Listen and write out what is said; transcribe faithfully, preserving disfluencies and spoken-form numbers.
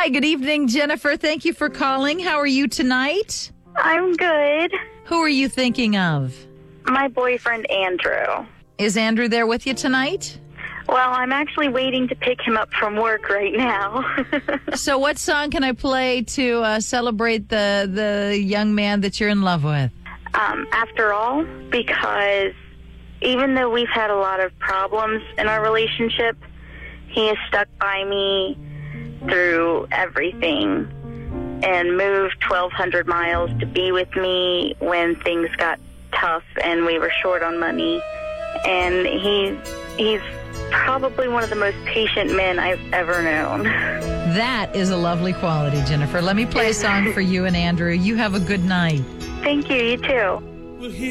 Hi, good evening, Jennifer. Thank you for calling. How are you tonight? I'm good. Who are you thinking of? My boyfriend, Andrew. Is Andrew there with you tonight? Well, I'm actually waiting to pick him up from work right now. So what song can I play to uh, celebrate the, the young man that you're in love with? um, after all, because even though we've had a lot of problems in our relationship, he has stuck by me through everything and moved twelve hundred miles to be with me when things got tough and we were short on money. And he he's probably one of the most patient men I've ever known. That is a lovely quality, Jennifer. Let me play a song for you and Andrew. You have a good night. Thank you. You too.